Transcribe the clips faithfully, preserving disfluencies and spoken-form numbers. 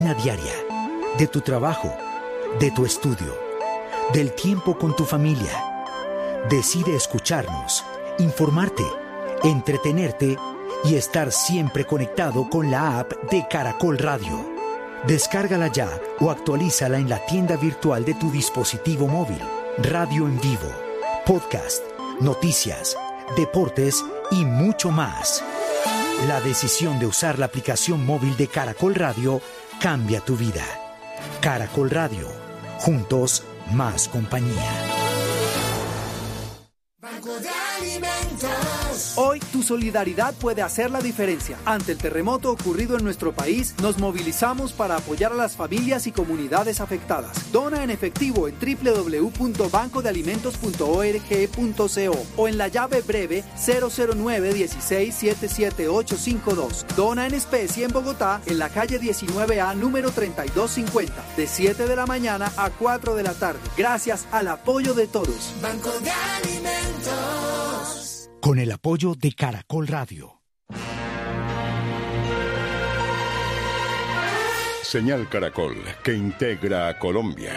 Diaria, de tu trabajo, de tu estudio, del tiempo con tu familia. Decide escucharnos, informarte, entretenerte y estar siempre conectado con la app de Caracol Radio. Descárgala ya o actualízala en la tienda virtual de tu dispositivo móvil. Radio en vivo, podcast, noticias, deportes y mucho más. La decisión de usar la aplicación móvil de Caracol Radio cambia tu vida. Caracol Radio. Juntos, más compañía. Banco de Alimentos. Hoy tu solidaridad puede hacer la diferencia. Ante el terremoto ocurrido en nuestro país, nos movilizamos para apoyar a las familias y comunidades afectadas. Dona en efectivo en doble u doble u doble u punto banco de alimentos punto org punto co o en la llave breve cero cero nueve dieciséis setenta y siete ochocientos cincuenta y dos. Dona en especie en Bogotá, en la calle diecinueve A, número treinta y dos cincuenta, de siete de la mañana a cuatro de la tarde. Gracias al apoyo de todos. Banco de Alimentos. Con el apoyo de Caracol Radio. Señal Caracol, que integra a Colombia.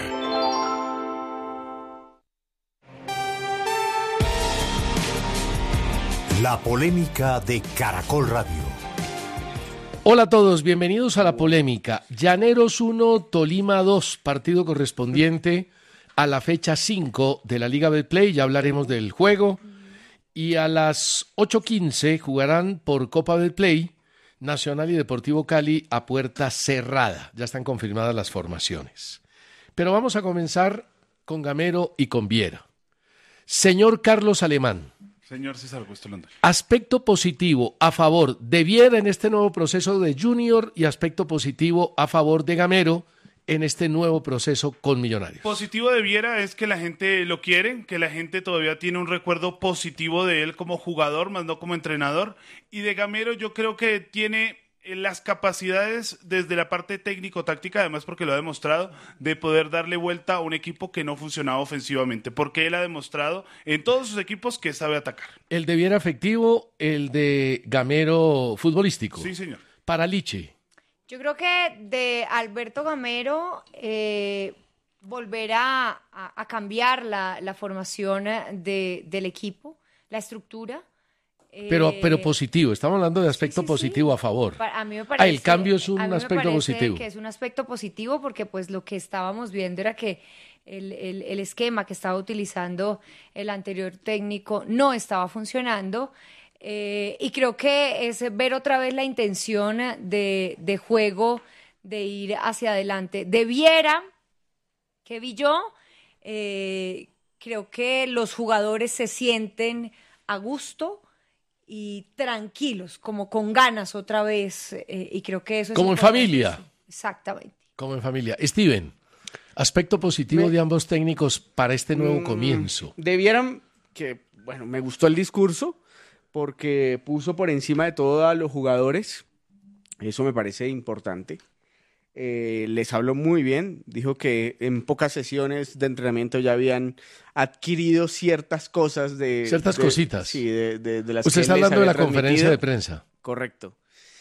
La polémica de Caracol Radio. Hola a todos, bienvenidos a La Polémica. Llaneros uno, Tolima dos, partido correspondiente a la fecha cinco de la Liga Betplay, ya hablaremos del juego. Y a las ocho quince jugarán por Copa Betplay Nacional y Deportivo Cali a puerta cerrada. Ya están confirmadas las formaciones. Pero vamos a comenzar con Gamero y con Viera. Señor Carlos Alemán. Señor César Augusto Londoño. Aspecto positivo a favor de Viera en este nuevo proceso de Junior y aspecto positivo a favor de Gamero en este nuevo proceso con Millonarios. Positivo de Viera es que la gente lo quiere, que la gente todavía tiene un recuerdo positivo de él como jugador, más no como entrenador. Y de Gamero yo creo que tiene las capacidades desde la parte técnico-táctica, además porque lo ha demostrado, de poder darle vuelta a un equipo que no funcionaba ofensivamente, porque él ha demostrado en todos sus equipos que sabe atacar. El de Viera efectivo, el de Gamero futbolístico. Sí, señor. Para Liche. Yo creo que de Alberto Gamero eh, volverá a, a cambiar la, la formación de, del equipo, la estructura. Eh, pero, pero positivo, estamos hablando de aspecto sí, sí, positivo sí. a favor. A mí me parece, ah, el cambio es un a mí me aspecto positivo. Que es un aspecto positivo porque pues lo que estábamos viendo era que el, el, el esquema que estaba utilizando el anterior técnico no estaba funcionando. Eh, y creo que es ver otra vez la intención de, de juego, de ir hacia adelante. De Viera, que vi yo, eh, creo que los jugadores se sienten a gusto y tranquilos, como con ganas otra vez. Eh, y creo que eso es como en familia. Exactamente. Como en familia. Steven, aspecto positivo me... de ambos técnicos para este nuevo mm, comienzo. De Viera, que bueno, me gustó el discurso, porque puso por encima de todo a los jugadores, eso me parece importante. Eh, les habló muy bien, dijo que en pocas sesiones de entrenamiento ya habían adquirido ciertas cosas de... Ciertas de, cosas. Sí, de, de, de las Usted que está les hablando de había la conferencia de prensa. Correcto.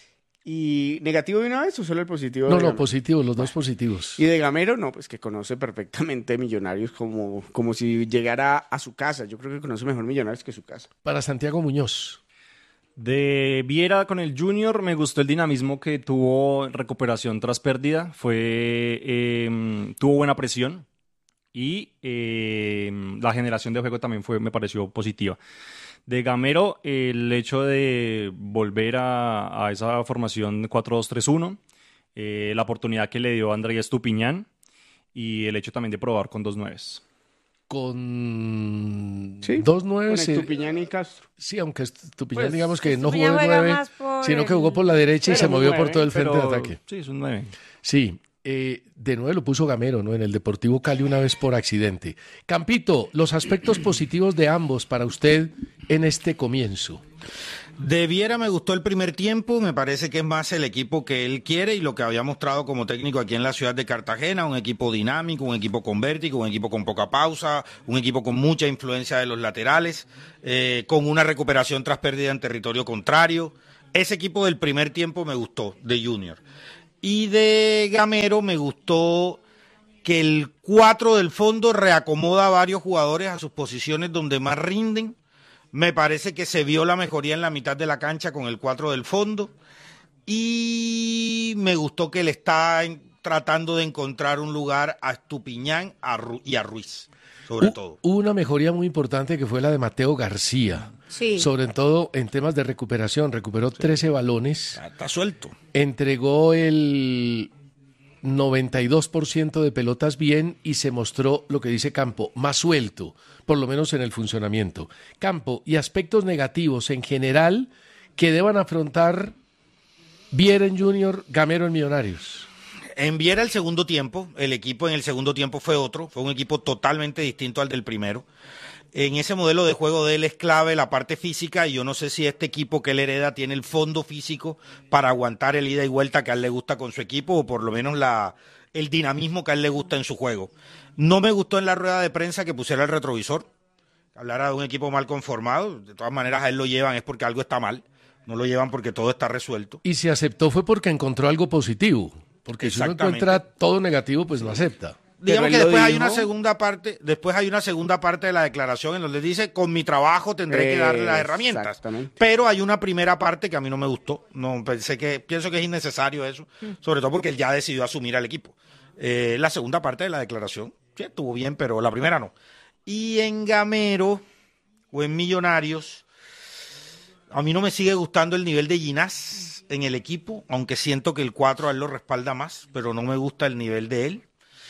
¿Y negativo de una vez o solo el positivo? No, de no, Gamero? positivo, los dos positivos. Y de Gamero, no, pues que conoce perfectamente Millonarios como, como si llegara a su casa. Yo creo que conoce mejor Millonarios que su casa. Para Santiago Muñoz. De Viera con el Junior me gustó el dinamismo que tuvo, recuperación tras pérdida, fue eh, tuvo buena presión y eh, la generación de juego también fue, me pareció positiva. De Gamero, el hecho de volver a, a esa formación cuatro dos tres uno, eh, la oportunidad que le dio Andrés Estupiñán y el hecho también de probar con dos nueves. Con ¿Sí? dos nueve. Con Estupiñán y Castro. Sí, aunque Estupiñán, Pues, digamos que no jugó Estupiñán de juega nueve, más por sino que el- jugó por la derecha y Pero se un movió nueve, por todo el frente Pero, de ataque. sí, es un nueve. Sí, eh, de nueve lo puso Gamero, ¿no? En el Deportivo Cali una vez por accidente. Campito, los aspectos positivos de ambos para usted en este comienzo. De Viera me gustó el primer tiempo, me parece que es más el equipo que él quiere y lo que había mostrado como técnico aquí en la ciudad de Cartagena, un equipo dinámico, un equipo con vértigo, un equipo con poca pausa, un equipo con mucha influencia de los laterales, eh, con una recuperación tras pérdida en territorio contrario. Ese equipo del primer tiempo me gustó, de Junior. Y de Gamero me gustó que el cuatro del fondo reacomoda a varios jugadores a sus posiciones donde más rinden. Me parece que se vio la mejoría en la mitad de la cancha con el cuatro del fondo. Y me gustó que le está en, tratando de encontrar un lugar a Estupiñán a Ru, y a Ruiz, sobre Hubo todo. una mejoría muy importante que fue la de Mateo García. Sí. Sobre todo en temas de recuperación. Recuperó sí. trece balones. Ya está suelto. Entregó el noventa y dos por ciento de pelotas bien y se mostró, lo que dice Campo, más suelto, por lo menos en el funcionamiento. Campo, y aspectos negativos en general que deban afrontar Viera en Junior, Gamero en Millonarios. En Viera el segundo tiempo, el equipo en el segundo tiempo fue otro, fue un equipo totalmente distinto al del primero. En ese modelo de juego de él es clave la parte física y yo no sé si este equipo que él hereda tiene el fondo físico para aguantar el ida y vuelta que a él le gusta con su equipo o por lo menos la, el dinamismo que a él le gusta en su juego. No me gustó en la rueda de prensa que pusiera el retrovisor, que hablara de un equipo mal conformado. De todas maneras a él lo llevan es porque algo está mal, no lo llevan porque todo está resuelto. Y si aceptó fue porque encontró algo positivo, porque si uno encuentra todo negativo pues no acepta. Digamos que después hay una segunda parte, después hay una segunda parte de la declaración en donde dice, con mi trabajo tendré que darle las herramientas. Pero hay una primera parte que a mí no me gustó. No pensé que, pienso que es innecesario eso, sobre todo porque él ya decidió asumir al equipo. Eh, la segunda parte de la declaración, sí, estuvo bien, pero la primera no. Y en Gamero o en Millonarios, a mí no me sigue gustando el nivel de Ginás en el equipo, aunque siento que el cuatro a él lo respalda más, pero no me gusta el nivel de él.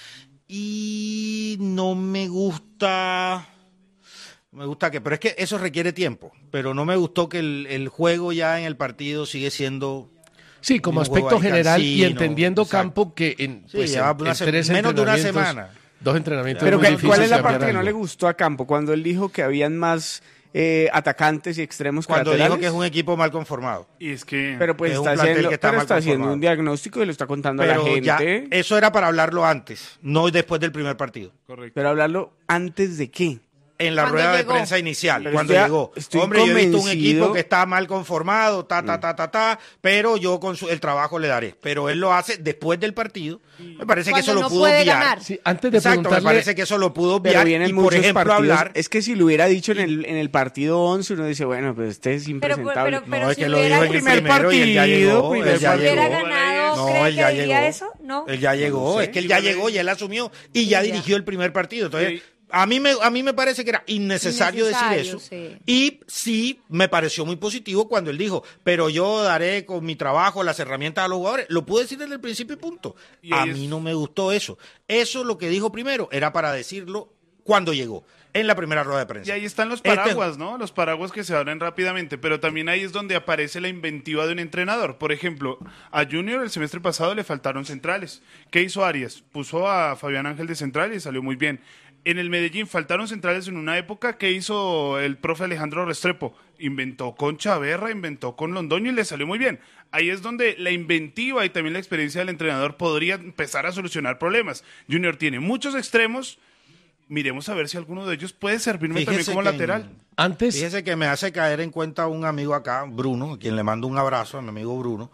Y no me gusta, me gusta que, pero es que eso requiere tiempo, pero no me gustó que el, el juego ya en el partido sigue siendo... Sí, como aspecto general cansino, y entendiendo exacto. Campo que en, sí, pues, en, en se, tres menos de una semana. Dos entrenamientos. Pero muy que, ¿cuál es la parte algo. que no le gustó a Campo? Cuando él dijo que habían más... Eh, atacantes y extremos cuando laterales. dijo que es un equipo mal conformado. Y es que pero pues es está, haciendo, que está, pero está haciendo un diagnóstico y lo está contando pero a la gente. Ya, eso era para hablarlo antes, no después del primer partido. Correcto. Pero hablarlo antes de qué? En la rueda llegó? de prensa inicial, pero cuando estoy, llegó. Estoy Hombre, convencido. yo he visto un equipo que está mal conformado, ta, ta, ta, ta, ta, pero yo con su, el trabajo le daré. Pero él lo hace después del partido. Me parece cuando que eso no lo pudo obviar. Sí, antes de Exacto, preguntarle... me parece que eso lo pudo obviar. Pero vienen y, muchos por ejemplo, partidos. hablar... Es que si lo hubiera dicho en el, en el partido once, uno dice, bueno, pues este es impresentable. Pero, pero, pero no, es si que lo dijo en el primer partido. Y él ya llegó. Él ya si hubiera llegó. ganado, no, ¿cree él ya que diría llegó. eso? No. Él ya llegó. No sé. Es que él ya llegó y él asumió y ya dirigió el primer partido. Entonces... Sí. A mí, me, a mí me parece que era innecesario, innecesario decir eso. Sí. Y sí, me pareció muy positivo cuando él dijo, pero yo daré con mi trabajo las herramientas a los jugadores. Lo pude decir desde el principio y punto. Y a mí es... no me gustó eso. Eso lo que dijo primero era para decirlo cuando llegó, en la primera rueda de prensa. Y ahí están los paraguas, este... ¿no? Los paraguas que se abren rápidamente, pero también ahí es donde aparece la inventiva de un entrenador. Por ejemplo, a Junior el semestre pasado le faltaron centrales. ¿Qué hizo Arias? Puso a Fabián Ángel de central y salió muy bien. En el Medellín faltaron centrales en una época. ¿Qué hizo el profe Alejandro Restrepo? Inventó con Chaverra, inventó con Londoño y le salió muy bien. Ahí es donde la inventiva y también la experiencia del entrenador podría empezar a solucionar problemas. Junior tiene muchos extremos. Miremos a ver si alguno de ellos puede servirme Fíjese también como lateral. En, Antes... Fíjese que me hace caer en cuenta un amigo acá, Bruno, a quien le mando un abrazo, a mi amigo Bruno.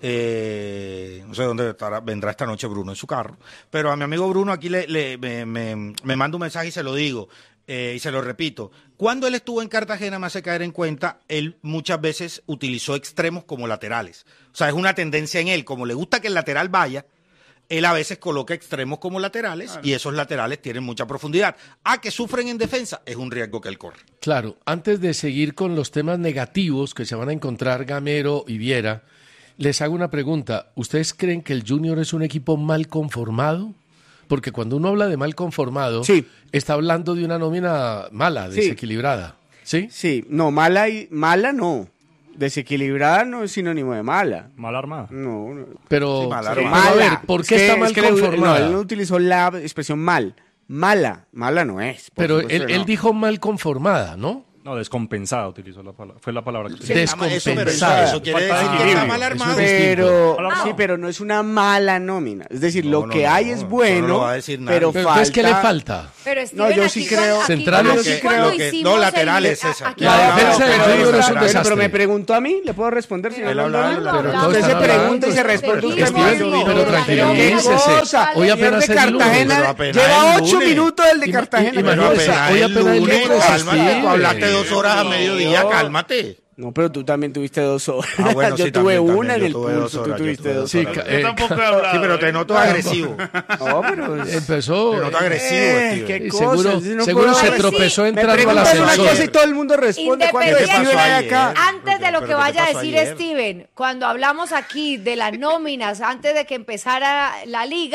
Eh, no sé dónde estará, vendrá esta noche Bruno en su carro. Pero a mi amigo Bruno aquí le, le, me, me, me manda un mensaje y se lo digo. Eh, y se lo repito. Cuando él estuvo en Cartagena me hace caer en cuenta, él muchas veces utilizó extremos como laterales. O sea, es una tendencia en él. Como le gusta que el lateral vaya, él a veces coloca extremos como laterales claro. y esos laterales tienen mucha profundidad. A que sufren en defensa es un riesgo que él corre. Claro, antes de seguir con los temas negativos que se van a encontrar Gamero y Viera, les hago una pregunta. ¿Ustedes creen que el Junior es un equipo mal conformado? Porque cuando uno habla de mal conformado, sí. está hablando de una nómina mala, desequilibrada. ¿Sí? Sí, no, mala, y, mala no. Desequilibrada no es sinónimo de mala. Mal armada. No, no. Pero, sí, mala, pero mala. A ver, ¿por qué es está que, mal es que conformada? Le, no, él no utilizó la expresión mal. Mala, mala no es. Pero él, no. él dijo mal conformada, ¿no? No, descompensada utilizó la palabra. Fue la palabra que utilizó. Descompensada. Eso quiere decir que está mal armado. Pero, Ah. sí, pero no es una mala nómina. Es decir, No, lo no, que no, hay no, es eso bueno, no lo va a decir nadie. pero Pero falta... entonces, ¿qué le falta? Pero Steven, No, yo aquí sí cuando- creo- aquí Centrales. cuando- Lo que- cuando lo que- hicimos no, el- laterales, César. aquí- La cuando- defensa de pero, Junior es un pero, pero desastre. me preguntó a mí, ¿le puedo responder, señor Él habla de Londoño? la- Pero hablando todos Usted están se hablando. pregunta y se responde usted Steven, mismo. pero tranquilícese. ¿Qué cosa? Hoy Señor apenas de es el lunes. Cartagena Pero apenas lleva el ocho lunes. minutos el de Ima- Cartagena. ima- Pero Imagínese, apenas hoy el apenas el lunes, lunes, cálmate. Steven. Tú hablaste dos horas a mediodía, cálmate. No, pero tú también tuviste dos horas. Ah, bueno, yo sí, tuve también, una también. en el Yo tuve dos pulso, tú horas, yo tuviste tuve dos dos Sí, horas. ca- Yo eh, tampoco he hablado. Sí, pero te ¿eh? noto agresivo. No, pero... Empezó. Te noto eh, agresivo, Eh, Steven. qué Y cosa, seguro, si no seguro puedo se hablar. tropezó Me entrando al preguntas una ascensor. cosa y todo el mundo responde cuando Independiente- Steven hay acá. Antes de lo ¿Pero que qué vaya a pasó decir ayer? Steven, cuando hablamos aquí de las nóminas, antes de que empezara la liga,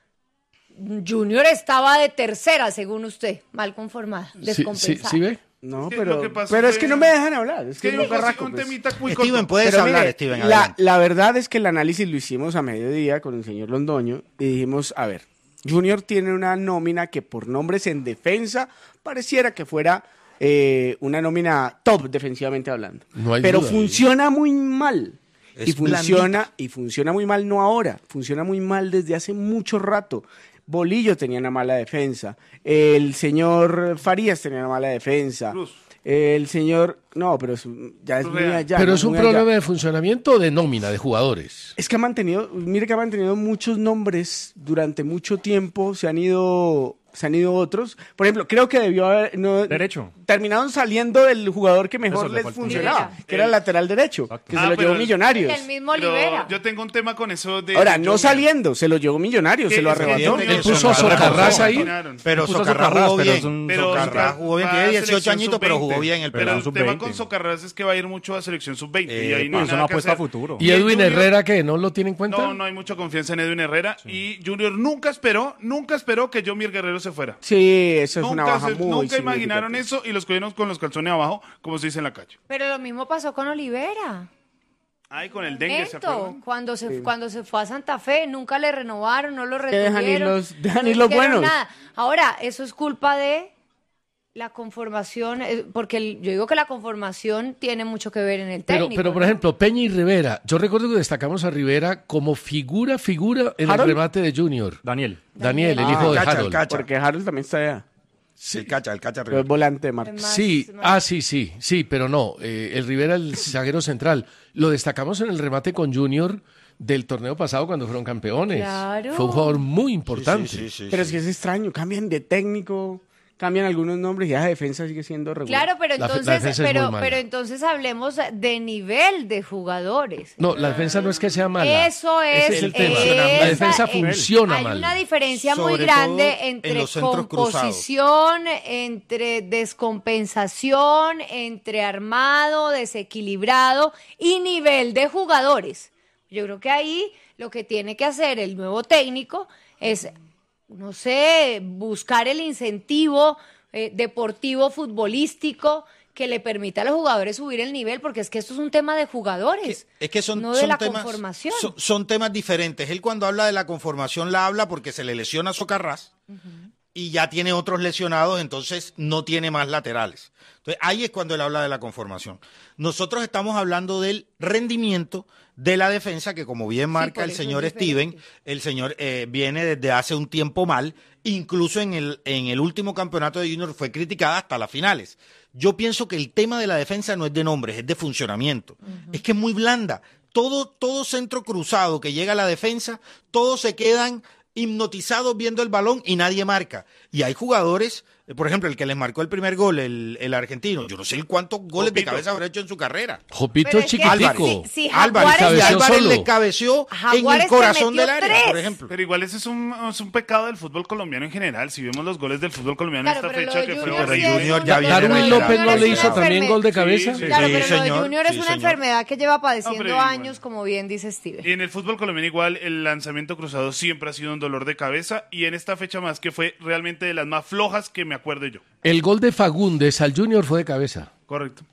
Junior estaba de tercera, según usted, mal conformada, Sí, sí, descompensada. ¿sí ve? No, Es que pero, lo que pasó pero es fue- que no me dejan hablar. Es Es que que es muy hay un, berraco, un pues. temita muy Steven, corto. puedes Pero hablar, mire, Steven. la, adelante. la verdad es que el análisis lo hicimos a mediodía con el señor Londoño y dijimos, a ver, Junior tiene una nómina que por nombres en defensa pareciera que fuera eh, una nómina top defensivamente hablando. No hay pero duda, funciona muy mal. Es y funciona, y funciona muy mal no ahora, funciona muy mal desde hace mucho rato. Bolillo tenía una mala defensa, el señor Farías tenía una mala defensa. Cruz. El señor, no, pero es- ya es muy Real. allá. Pero ¿no? es un Muy problema allá. de funcionamiento o de nómina de jugadores. Es que ha mantenido, mire que ha mantenido muchos nombres durante mucho tiempo, se han ido, se han ido otros. Por ejemplo, creo que debió haber, no, Derecho. terminaron saliendo del jugador que mejor Eso le les faltó. funcionaba, Libera. que era el lateral derecho, Exacto. que Ah, se lo pero llevó el- Millonarios. El mismo Pero Libera. yo tengo un tema con eso de... Ahora, de no Junior. saliendo, se lo llevó Millonarios, Que se lo es que arrebató. Junior Él se puso a lo Socarrás ahí. imaginaron. Pero Puso Socarrás Socarrás, jugó pero bien. es un- Pero Socarrás jugó bien, va tiene a dieciocho selección añitos, pero sub veinte. jugó bien el Pero pelado. el sub tema veinte. con Socarrás es que va a ir mucho a selección sub veinte y Eh, ahí no pues hay es nada una que apuesta a hacer. futuro. ¿Y el Edwin Junior- Herrera qué? ¿No lo tiene en cuenta? No, no hay mucha confianza en Edwin Herrera y Junior nunca esperó, nunca esperó que Jomir Guerrero se fuera. Sí, eso es una Nunca, baja se- muy nunca imaginaron significativa. eso y los cogieron con los calzones abajo, como se dice en la calle. Pero lo mismo pasó con Olivera. Ay, con el dengue, ¿se Momento, acuerdan? cuando se cuando se fue a Santa Fe, nunca le renovaron, no lo que dejan ir retuvieron. los- dejan no ir los hicieron buenos. nada. Ahora, eso es culpa de la conformación, eh, porque el- yo digo que la conformación tiene mucho que ver en el Pero, técnico. pero por ¿no? ejemplo, Peña y Rivera. Yo recuerdo que destacamos a Rivera como figura, figura en ¿Harold? el remate de Junior. Daniel. Daniel, el Ah, hijo de Cacha, el Harold. Cacha. Porque Harold también está allá, El cacha, el cacha pero es volante de marca. Es más- Sí, más- ah, sí, sí, sí, pero no. eh, el Rivera, el zaguero central. Lo destacamos en el remate con Junior del torneo pasado cuando fueron campeones. Claro. Fue un jugador muy importante. Sí, sí, sí, Pero sí. es que es extraño, cambian de técnico, cambian algunos nombres y la defensa sigue siendo regular. Claro, pero La- la entonces, defensa es muy pero, mala. pero entonces hablemos de nivel de jugadores. No, la defensa no es que sea mala. Eso es, Ese es el tema. esa- La defensa eh, funciona hay mal. una diferencia muy Sobre grande todo en entre los centros composición, entre descompensación, entre armado, desequilibrado y nivel de jugadores. Yo creo que ahí lo que tiene que hacer el nuevo técnico es, no sé, buscar el incentivo eh, deportivo, futbolístico, que le permita a los jugadores subir el nivel, porque es que esto es un tema de jugadores, Es que son, no de son la temas, conformación. Son, son temas diferentes. Él cuando habla de la conformación la habla porque se le lesiona a Socarrás y ya tiene otros lesionados, entonces no tiene más laterales. Entonces ahí es cuando él habla de la conformación. Nosotros estamos hablando del rendimiento de la defensa, que como bien marca por el eso es señor diferente. Steven, el señor eh, viene desde hace un tiempo mal, incluso en el, en el último campeonato de Junior fue criticada hasta las finales. Yo pienso que el tema de la defensa no es de nombres, es de funcionamiento. Es que es muy blanda. Todo, todo centro cruzado que llega a la defensa, todos se quedan hipnotizados viendo el balón y nadie marca. Y hay jugadores, eh, por ejemplo, el que les marcó el primer gol, el, el argentino, yo no sé cuántos goles de Jopito. cabeza habrá hecho en su carrera. Jopito Pero es que chiquitico. si- si Álvarez, Jaguares- y Cabeció Álvarez solo. le cabeció en Jaguares el te corazón metió del área, tres. por ejemplo. Pero igual ese es un, es un pecado del fútbol colombiano en general. Si vemos los goles del fútbol colombiano en Claro, esta pero lo fecha, de que fue Junior Pero sí es Junior un- ya lo de viene Darwin retirado. López no Junior le es hizo una también enferme- gol de Sí, cabeza. sí, Claro, Sí, pero lo señor, de Junior es sí, una señor. enfermedad que lleva padeciendo Hombre, igual. años, como bien dice Steven. Y en el fútbol colombiano igual el lanzamiento cruzado siempre ha sido un dolor de cabeza y en esta fecha más que fue realmente de las más flojas que me acuerdo yo. El gol de Fagundes al Junior fue de cabeza. Correcto.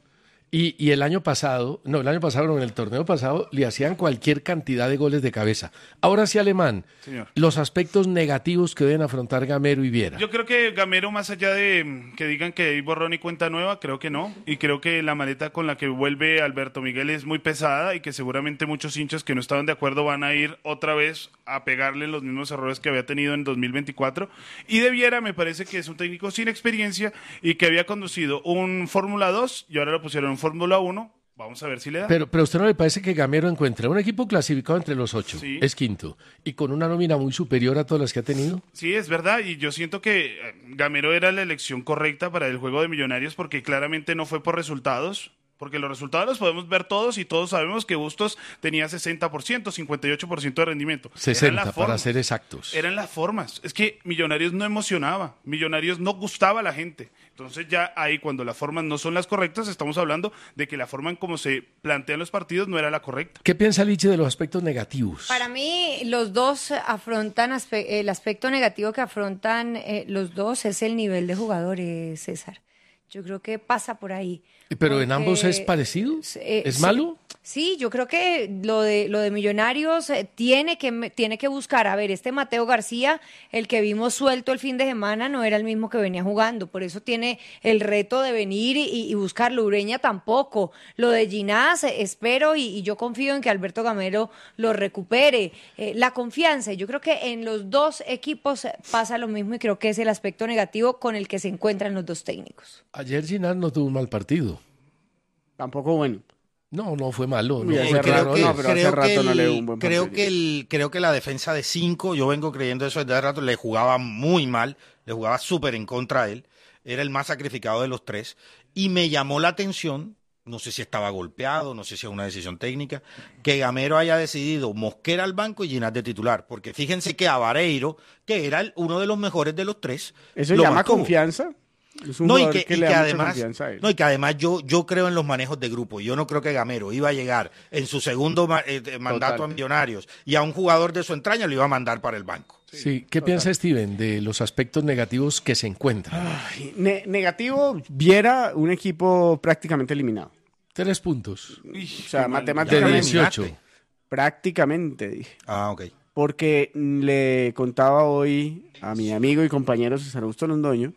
Y, y el año pasado, no, el año pasado, no, en el torneo pasado, le hacían cualquier cantidad de goles de cabeza. Ahora sí, Alemán, Señor. los aspectos negativos que deben afrontar Gamero y Viera. Yo creo que Gamero, más allá de mm, que digan que hay borrón y cuenta nueva, creo que no. Y creo que la maleta con la que vuelve Alberto Miguel es muy pesada y que seguramente muchos hinchas que no estaban de acuerdo van a ir otra vez a pegarle los mismos errores que había tenido en dos mil veinticuatro. Y de Viera me parece que es un técnico sin experiencia y que había conducido un Fórmula dos y ahora lo pusieron en Fórmula uno. Vamos a ver si le da. Pero, pero ¿a usted no le parece que Gamero encuentra un equipo clasificado entre los ocho? Sí. Es quinto. Y con una nómina muy superior a todas las que ha tenido. Sí, es verdad, y yo siento que eh, Gamero era la elección correcta para el juego de Millonarios porque claramente no fue por resultados, porque los resultados los podemos ver todos y todos sabemos que Bustos tenía sesenta por ciento, cincuenta y ocho por ciento de rendimiento. sesenta, Eran las para formas. ser exactos. Eran las formas. Es que Millonarios no emocionaba, Millonarios no gustaba a la gente. Entonces ya ahí cuando las formas no son las correctas, estamos hablando de que la forma en cómo se plantean los partidos no era la correcta. ¿Qué piensa Liche de los aspectos negativos? Para mí, los dos afrontan, aspe- el aspecto negativo que afrontan eh, los dos es el nivel de jugadores, César. Yo creo que pasa por ahí. ¿Pero en Porque, ambos es parecido? eh, ¿Es sí, malo? Sí, yo creo que lo de lo de Millonarios eh, tiene que me- tiene que buscar, a ver, este Mateo García, el que vimos suelto el fin de semana, no era el mismo que venía jugando, por eso tiene el reto de venir y, y buscarlo. Ureña tampoco. Lo de Ginás, eh, espero y, y yo confío en que Alberto Gamero lo recupere. Eh, la confianza, yo creo que en los dos equipos eh, pasa lo mismo y creo que es el aspecto negativo con el que se encuentran los dos técnicos. Ayer Ginás no tuvo un mal partido. Tampoco bueno. No, no fue malo. Uy, no hace fue rato claro, no, no. pero hace rato no le dio un buen creo partido. que el creo que la defensa de cinco, yo vengo creyendo eso desde hace rato, le jugaba muy mal, le jugaba súper en contra a él, era el más sacrificado de los tres, y me llamó la atención, no sé si estaba golpeado, no sé si es una decisión técnica, que Gamero haya decidido Mosquera al banco y Ginás de titular, porque fíjense que a Vareiro, que era el- uno de los mejores de los tres, ¿Eso lo llama mantuvo. confianza? Es un No, y jugador que, y le que da mucha además, confianza a él. no, y que además yo, yo creo en los manejos de grupo. Yo no creo que Gamero iba a llegar en su segundo ma- eh, eh, mandato Total. a Millonarios y a un jugador de su entraña lo iba a mandar para el banco. Sí, ¿qué piensa Steven de los aspectos negativos que se encuentran? Ay, ne- negativo, Viera un equipo prácticamente eliminado. Tres puntos. O sea, De matemáticamente. dieciocho. Prácticamente, dije. Ah, ok. Porque le contaba hoy a mi amigo y compañero César Augusto Londoño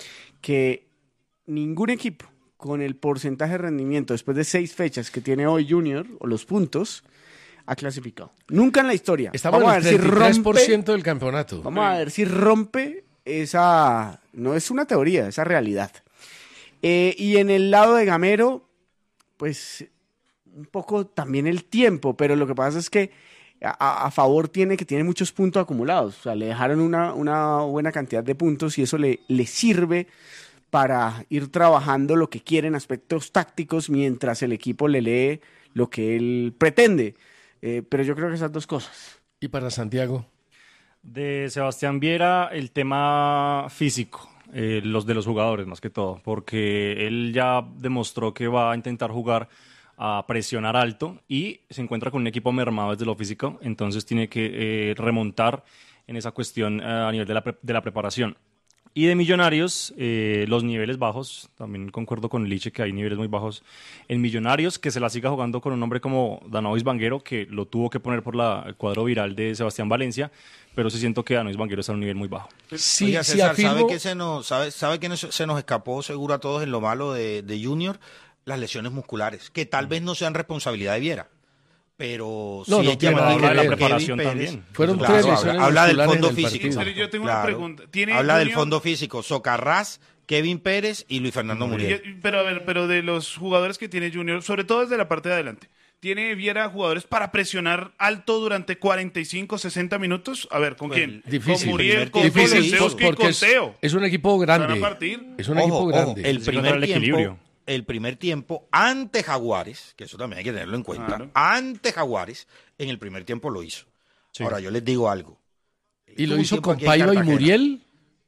que ningún equipo con el porcentaje de rendimiento después de seis fechas que tiene hoy Junior, o los puntos, ha clasificado. Nunca en la historia. Estamos Vamos a en ver el si treinta y tres por rompe, ciento del campeonato. vamos a ver si rompe esa... No es una teoría, esa realidad. Eh, y en el lado de Gamero, pues un poco también el tiempo, pero lo que pasa es que a, a favor tiene que tiene muchos puntos acumulados. O sea, le dejaron una, una buena cantidad de puntos y eso le, le sirve para ir trabajando lo que quiere en aspectos tácticos mientras el equipo le lee lo que él pretende. Eh, pero yo creo que esas dos cosas. ¿Y para Santiago? De Sebastián Viera, el tema físico, eh, los de los jugadores más que todo, porque él ya demostró que va a intentar jugar a presionar alto y se encuentra con un equipo mermado desde lo físico, entonces tiene que eh, remontar en esa cuestión eh, a nivel de la, pre- de la preparación. Y de Millonarios, eh, los niveles bajos, también concuerdo con Liche que hay niveles muy bajos en Millonarios, que se la siga jugando con un hombre como Danovis Banguero, que lo tuvo que poner por la, el cuadro viral de Sebastián Valencia, pero sí siento que Danovis Banguero está a un nivel muy bajo. Sí, Oiga, sí César, afirmo... ¿sabe que se nos, sabe, sabe que nos- se nos escapó seguro a todos en lo malo de, de Junior? Las lesiones musculares, que tal vez no sean responsabilidad de Viera. Pero No, sí no hay que tiene nada admitir que que ver. Kevin Preparación Pérez- también. Fueron Claro, tres habla- lesiones habla del musculares fondo en el físico. partido. Pero yo tengo una Claro. pregunta. ¿Tiene Habla del Junior- fondo físico, Socarrás, Kevin Pérez y Luis Fernando Muriel. Y- Pero a ver, pero de los jugadores que tiene Junior, sobre todo desde la parte de adelante, ¿tiene Viera jugadores para presionar alto durante cuarenta y cinco, sesenta minutos? A ver, ¿con Pues, quién? Difícil. Con Muriel, con Difícil, Difícil, por- y porque con es, Teo. es un equipo ¿Van a grande. partir? Es un Ojo, equipo ojo, grande. el Sí, primer controla el tiempo, equilibrio. el primer tiempo ante Jaguares, que eso también hay que tenerlo en cuenta, Claro. ante Jaguares, en el primer tiempo lo hizo. Sí. Ahora, yo les digo algo. ¿Y lo Tuvo un hizo tiempo con aquí en Paiva y Cartagena. Muriel?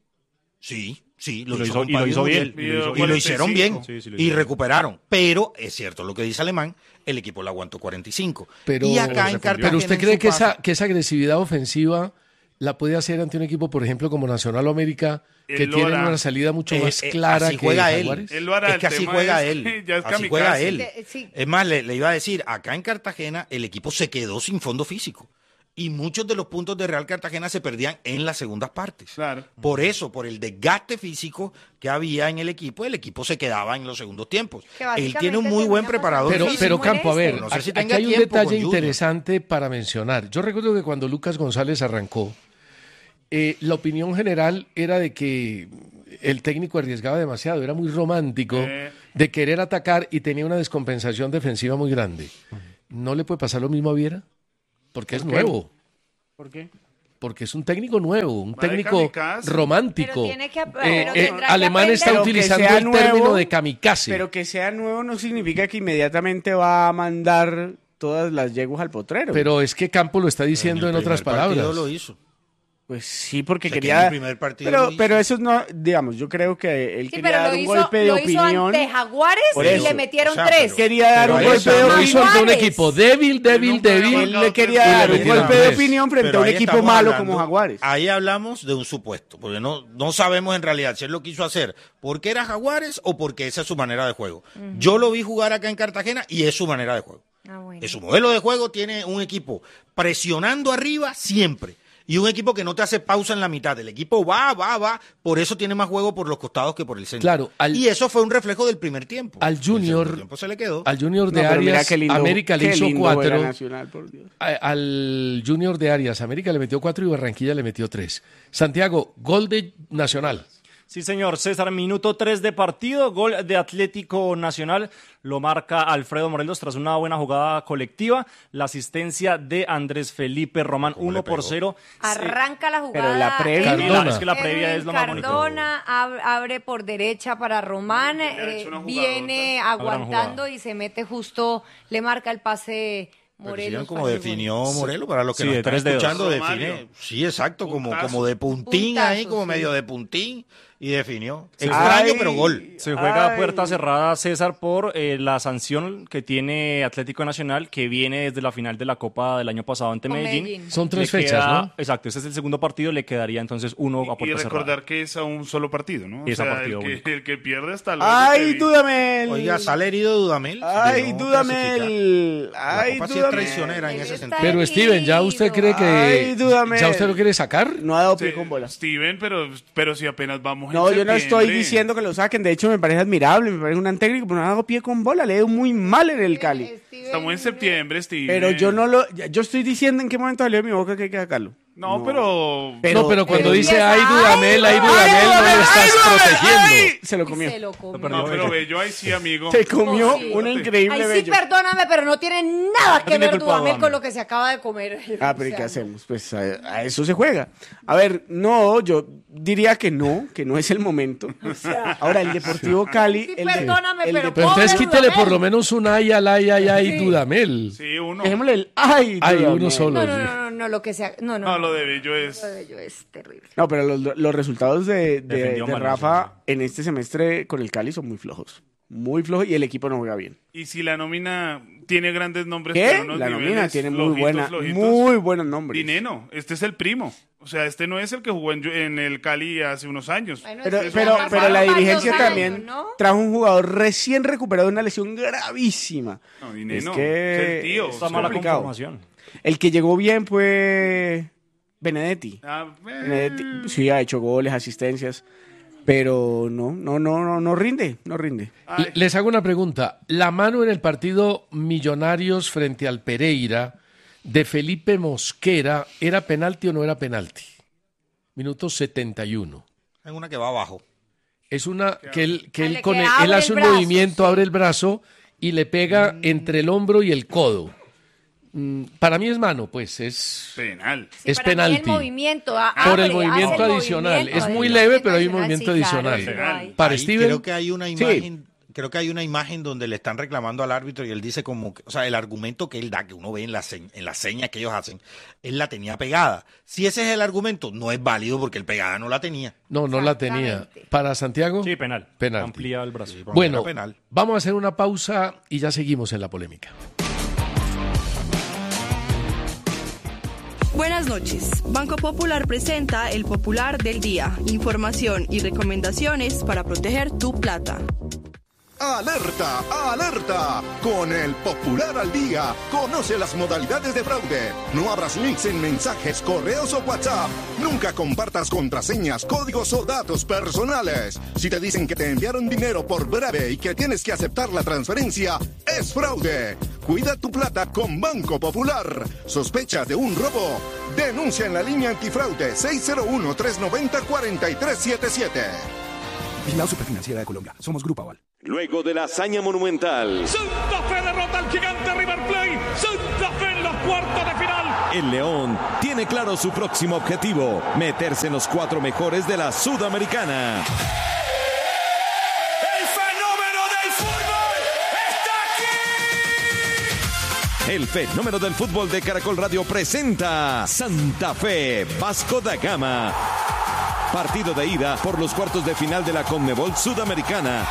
Sí, sí, Y lo, lo hizo, hizo- con y lo Pablo hizo bien, Muriel. y lo hizo Y lo bien. hicieron bien. Sí, sí, lo y hizo bien. recuperaron. Pero es cierto lo que dice Alemán, el equipo le aguantó cuarenta y cinco. Pero, y acá en Cartagena. pero ¿usted en cree su que paso- esa, que esa agresividad ofensiva la puede hacer ante un equipo, por ejemplo, como Nacional o América, que Él lo tienen hará. una salida mucho Eh, más eh, clara así que juega él. Jaguares? Él lo hará, Es el que así tema juega es él. que ya es así kamikaze. juega él. Sí, sí. Es más, le, le iba a decir, acá en Cartagena el equipo se quedó sin fondo físico. Y muchos de los puntos de Real Cartagena se perdían en las segundas partes. Claro. Por eso, por el desgaste físico que había en el equipo, el equipo se quedaba en los segundos tiempos. Que Él básicamente tiene un muy buen termina preparador Pero, físico. pero Como en Campo, a ver, este. No sé si aquí tenga hay un tiempo detalle con Junior. interesante para mencionar. Yo recuerdo que cuando Lucas González arrancó, eh, la opinión general era de que el técnico arriesgaba demasiado, era muy romántico Eh. de querer atacar y tenía una descompensación defensiva muy grande. ¿No le puede pasar lo mismo a Viera? Porque es qué? nuevo. ¿Por qué? Porque es un técnico nuevo, un Va de técnico kamikaze. romántico. Pero tiene que- Eh, pero eh, tendrá que Alemán está aprender. utilizando Pero que sea el nuevo, término de kamikaze. Pero que sea nuevo no significa que inmediatamente va a mandar todas las yeguas al potrero. Pero es que Campo lo está diciendo en, el otras primer partido palabras. lo hizo. Pues sí, porque O sea, que quería... en el primer partido pero, lo hizo. pero eso no, digamos, yo creo que él Sí, quería pero dar lo un hizo, golpe de lo hizo opinión. ante Jaguares Por y eso. le metieron O sea, tres. pero- Quería dar Pero un eso, golpe de Lo pero hizo opinión. ante un Jaguares. equipo débil, débil, nunca había débil. Él marcado le quería tres dar goles. un Y le golpe metieron de tres. opinión frente Pero a un ahí equipo estamos malo hablando- como Jaguares. Ahí hablamos de un supuesto, porque no, no sabemos en realidad si él lo quiso hacer porque era Jaguares o porque esa es su manera de juego. Yo lo vi jugar acá en Cartagena y es su manera de juego. Ah, bueno. En su modelo de juego tiene un equipo presionando arriba siempre. Y un equipo que no te hace pausa en la mitad. El equipo va, va, va. Por eso tiene más juego por los costados que por el centro. Claro, al- y eso fue un reflejo del primer tiempo. Al El segundo Junior, tiempo se le quedó. al Junior de No, pero mira Arias, qué lindo- América le qué hizo lindo juega cuatro. Nacional, por Dios. A- Al Junior de Arias, América le metió cuatro y Barranquilla le metió tres. Santiago, gol de Nacional. Sí, señor. César, minuto tres de partido, gol de Atlético Nacional, lo marca Alfredo Morelos tras una buena jugada colectiva, la asistencia de Andrés Felipe Román, ¿Cómo le uno por pegó? cero. Arranca la jugada. Pero la previa- Edwin- Cardona. Es que la previa Edwin es lo más bonito. Cardona ab- abre por derecha para Román, Le ha eh, hecho una viene Una gran aguantando jugada. y se mete justo, le marca el pase Pero Morelos. sí, como para el gol. definió Morelos, para los que Sí, nos de están tres dedos. escuchando, Romario. define. Sí, exacto, como, Puntazo. como de puntín Puntazo, ahí, como sí. medio de puntín, y definió. Ay, Extraño, pero gol. Se juega a ay. puerta cerrada, César, por eh, la sanción que tiene Atlético Nacional, que viene desde la final de la Copa del año pasado ante Con Medellín. Medellín. Son tres Le fechas, queda- ¿no? Exacto, este es el segundo partido, le quedaría entonces uno a Y puerta recordar cerrada. que es a un solo partido, ¿no? O Es a sea, partido el, único. que, el que pierde hasta luego. ¡Ay, que- Dudamel! Oiga, sale herido Dudamel. de ¡Ay, no Dudamel! clasificar. ¡Ay, La Copa sí es Dudamel! traicionera en Él ese está sentido. Pero Steven, ¿ya usted cree que Ay, Dudamel. ya usted lo quiere sacar? No ha dado Sí, pie con bola. Steven, pero, pero si apenas vamos en No, yo no estoy septiembre. diciendo que lo saquen. De hecho, me parece admirable, me parece un gran técnico, pero no ha dado pie con bola. Le ha ido muy mal en el Cali. Steven- Estamos en septiembre, Steven. Pero yo no lo... Yo estoy diciendo en qué momento salió de mi boca que hay que sacarlo. No, pero... Pero- no, pero cuando pero- dice empieza, ay Dudamel, ay ay, Dudamel, no Dudamel, lo estás ay, Dudamel, protegiendo. ay. Se lo comió. Se lo comió. perdió. No, pero Bello, ahí sí, amigo. Se comió Sí. una increíble Ay, sí, bello. perdóname, pero no tiene nada que tiene ver culpa Dudamel Dudamel. con lo que se acaba de comer. Ah, pero ¿y qué hacemos? Pues a, a eso se juega. A ver, no, yo diría que no, que no es el momento. Ahora, el Deportivo Cali... Sí, el de- perdóname, el pero de- Pero entonces Pobre quítele Dudamel. por lo menos un ay al ay ay ay Dudamel. Sí, uno. Dejémosle el... ¡Ay! Ay, Dudamel. uno solo. No, no, no, no, no, lo que sea. No, no. No, lo de Bello es... Lo de Bello es terrible. No, pero los, los resultados de, de- Defendió de mal, Rafa en este semestre con el Cali son muy flojos. Muy flojos y el equipo no juega bien. Y si la nómina tiene grandes nombres, ¿Qué? pero unos La nómina niveles tiene muy flojitos, buena, flojitos. muy buenos nombres. Dineno, este es el primo. O sea, este no es el que jugó en, en el Cali hace unos años. Bueno, Pero, es que pero, ya pero pasaron la varios dirigencia años, también ¿no? trajo un jugador recién recuperado de una lesión gravísima. No, Dineno, es que es el tío. es Esta mala complicado. conformación. El que llegó bien fue Benedetti. Ah, eh, Benedetti sí ha hecho goles, asistencias, pero no, no, no, no, no rinde, no rinde. Le- Les hago una pregunta. La mano en el partido Millonarios frente al Pereira de Felipe Mosquera, ¿era penalti o no era penalti? Minuto setenta y uno. Es una que va abajo. Es una que él, que él, Vale, con que el- abre él hace el un brazo, movimiento, sí. abre el brazo y le pega entre el hombro y el codo. Mm, Para mí es mano, pues es, penal. Sí, es para mí penalti. el movimiento, a- Por abre, el movimiento hace el adicional. movimiento, Es muy el leve, pero hay un movimiento movimiento sí, claro, adicional. sí, lo hay. Para Ahí Steven, creo que hay una imagen, creo que hay una imagen donde le están reclamando al árbitro y él dice como, que- o sea, el argumento que él da, que uno ve en la se- en las señas que ellos hacen, él la tenía pegada. Si ese es el argumento, no es válido porque el pegada no la tenía. no, no la tenía. Exactamente. Para Santiago, Sí, penal. Penalti. Amplía el brazo. Bueno, Era penal. vamos a hacer una pausa y ya seguimos en la polémica. Buenas noches. Banco Popular presenta el Popular del Día. Información y recomendaciones para proteger tu plata. ¡Alerta! ¡Alerta! Con el Popular al Día, conoce las modalidades de fraude. No abras links en mensajes, correos o WhatsApp. Nunca compartas contraseñas, códigos o datos personales. Si te dicen que te enviaron dinero por breve y que tienes que aceptar la transferencia, es fraude. Cuida tu plata con Banco Popular. ¿Sospechas de un robo? Denuncia en la línea antifraude seis cero uno, tres nueve cero, cuatro tres siete siete. Vigilado Superfinanciera de Colombia. Somos Grupo Aval. Luego de la hazaña monumental, Santa Fe derrota al gigante River Plate. Santa Fe en los cuartos de final. el León tiene claro su próximo objetivo: meterse en los cuatro mejores de la Sudamericana. El fenómeno del fútbol está aquí. El fenómeno del fútbol de Caracol Radio presenta Santa Fe Vasco da Gama. Partido de ida por los cuartos de final de la Conmebol Sudamericana.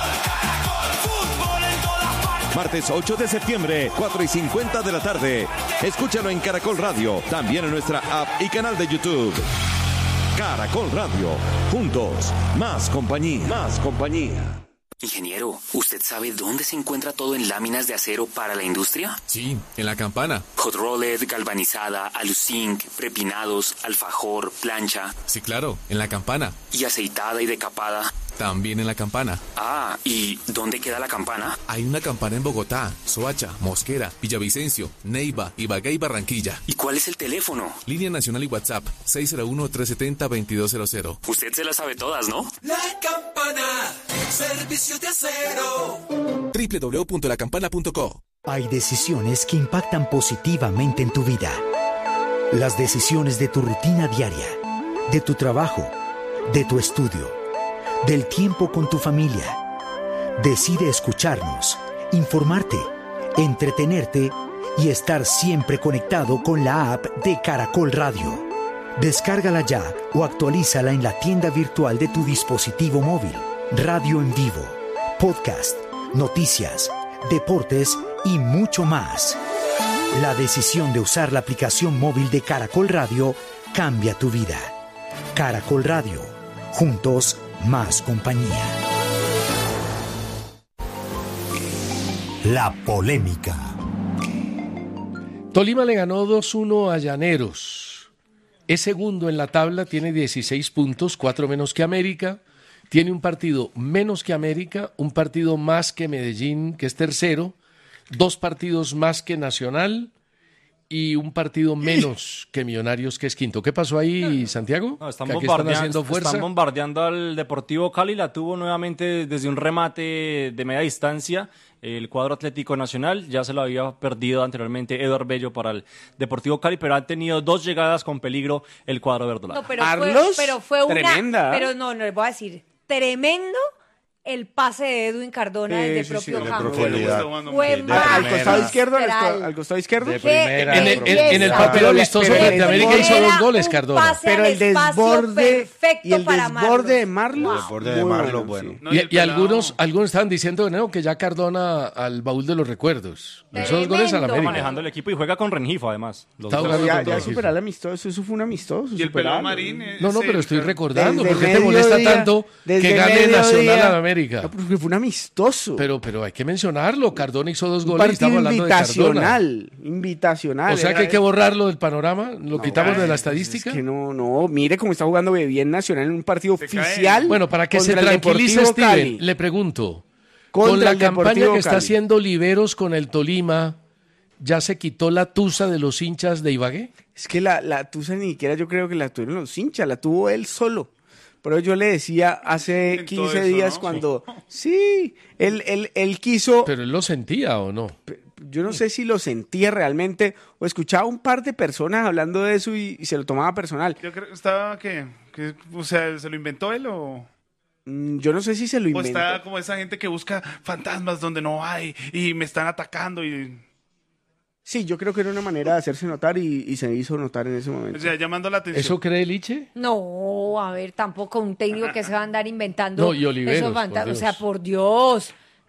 Martes ocho de septiembre, cuatro y cincuenta de la tarde. Escúchalo en Caracol Radio, también en nuestra app y canal de YouTube. Caracol Radio, juntos, más compañía, más compañía. Ingeniero, ¿usted sabe dónde se encuentra todo en láminas de acero para la industria? Sí, en La Campana. Hot rolled, galvanizada, aluzinc, prepinados, alfajor, plancha. Sí, claro, en La Campana. ¿Y aceitada y decapada? También en La Campana. Ah, ¿y dónde queda la campana? Hay una campana en Bogotá, Soacha, Mosquera, Villavicencio, Neiva, Ibagué y Barranquilla. ¿Y cuál es el teléfono? Línea nacional y WhatsApp, seis cero uno, tres siete cero, dos dos cero cero. Usted se las sabe todas, ¿no? La Campana, servicios de acero. doble u doble u doble u punto la campana punto co. Hay decisiones que impactan positivamente en tu vida. Las decisiones de tu rutina diaria, de tu trabajo, de tu estudio, del tiempo con tu familia. Decide escucharnos, informarte, entretenerte y estar siempre conectado con la app de Caracol Radio. Descárgala ya o actualízala en la tienda virtual de tu dispositivo móvil. Radio en vivo, podcast, noticias, deportes y mucho más. La decisión de usar la aplicación móvil de Caracol Radio cambia tu vida. Caracol Radio, juntos, más compañía. La polémica. Tolima le ganó dos uno a Llaneros. Es segundo en la tabla, tiene dieciséis puntos, cuatro menos que América. Tiene un partido menos que América, un partido más que Medellín, que es tercero, dos partidos más que Nacional y un partido menos que Millonarios, que es quinto. ¿Qué pasó ahí, Santiago? No, están, ¿Que aquí bombardeando, están haciendo fuerza? están bombardeando al Deportivo Cali. La tuvo nuevamente desde un remate de media distancia el cuadro Atlético Nacional. Ya se lo había perdido anteriormente Eduard Bello para el Deportivo Cali, pero han tenido dos llegadas con peligro el cuadro verdolaga. No, pero fue, pero fue una... Tremenda. Pero no, no les voy a decir. Tremendo el pase de Edwin Cardona Sí, desde sí, propio sí, campo. profundidad. Fue De- al costado izquierdo, al, magistral. co- al costado izquierdo. De primera, en, el, en- en el partido Pero- amistoso pero- frente a América hizo dos goles, Cardona. pase Pero al el espacio desborde perfecto y el para desborde de Marlos. Marlos. El desborde de Marlos, bueno. No, y Y, el y pelado- algunos, algunos estaban diciendo no, que ya Cardona al baúl de los recuerdos. Hizo dos goles a la Está América. manejando el equipo y juega con Rengifo, además. Los Está dos. jugando Ya, con ya Rengifo. superar el amistoso, eso fue un amistoso. Y el pelado superarlo. Marín. No, no, ese- pero estoy recordando. Desde ¿Por qué te molesta mediodía- tanto que desde gane mediodía- Nacional a la América? No, porque fue un amistoso. Pero, pero hay que mencionarlo. Cardona hizo dos un goles y partido estamos hablando de Cardona. invitacional. Invitacional. O sea que Era- hay que borrarlo del panorama. Lo No, quitamos de la pues, estadística. Es que no, no. Mire cómo está jugando bien Nacional en un partido Se cae. oficial. Bueno, para que se contra el tranquilice Deportivo Steven, Cali. le pregunto. Contra Con la el campaña Deportivo que está Cali. haciendo Liberos con el Tolima, ¿ya se quitó la tusa de los hinchas de Ibagué? Es que la, la tusa ni siquiera yo creo que la tuvieron los hinchas, la tuvo él solo. Pero yo le decía hace Inventó quince eso, días ¿no? cuando... Sí, él, él, él quiso... Pero él lo sentía o no. Yo no sé si lo sentía realmente o escuchaba un par de personas hablando de eso y, y se lo tomaba personal. Yo creo que estaba que, que, o sea, ¿se lo inventó él o...? Mm, Yo no sé si se lo O inventó. está como esa gente que busca fantasmas donde no hay y me están atacando y... Sí, yo creo que era una manera de hacerse notar y, y se hizo notar en ese momento. O sea, llamando la atención. ¿Eso cree Liche? No, a ver, tampoco un técnico que se va a andar inventando. No, y Oliveros, esos fanta- por Dios. O sea, por Dios.